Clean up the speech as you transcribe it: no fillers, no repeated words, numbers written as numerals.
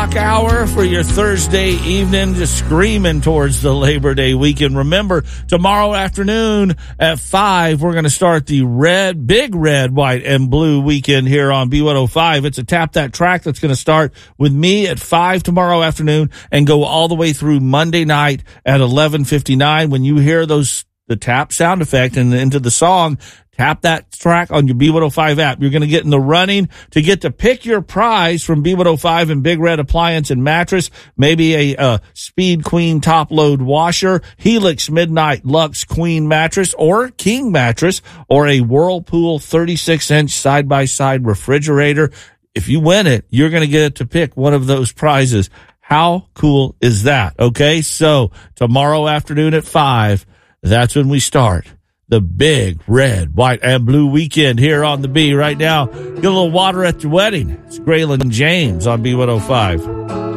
o'clock hour for your Thursday evening, just screaming towards the Labor Day weekend. Remember, tomorrow afternoon at 5, we're going to start the big red, white, and blue weekend here on B105. It's a Tap That Track that's going to start with me at 5 tomorrow afternoon and go all the way through Monday night at 11:59. When you hear the tap sound effect and into the song, tap that track on your B105 app. You're going to get in the running to get to pick your prize from B105 and Big Red Appliance and Mattress. Maybe a Speed Queen top load washer, Helix Midnight Luxe Queen mattress or King mattress, or a Whirlpool 36-inch side-by-side refrigerator. If you win it, you're going to get to pick one of those prizes. How cool is that? Okay, so tomorrow afternoon at 5, that's when we start the big red, white, and blue weekend here on the B. Right now, get a little water at your wedding. It's Graylin James on B105.